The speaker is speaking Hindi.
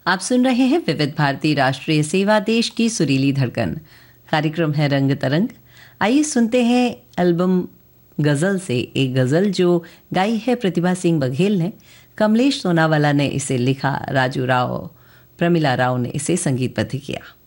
आप सुन रहे हैं विविध भारती राष्ट्रीय सेवा देश की सुरीली धड़कन। कार्यक्रम है रंग तरंग। आइए सुनते हैं एल्बम गज़ल से एक गज़ल जो गाई है प्रतिभा सिंह बघेल ने। कमलेश सोनावाला ने इसे लिखा, राजू राव, प्रमिला राव ने इसे संगीतबद्ध किया।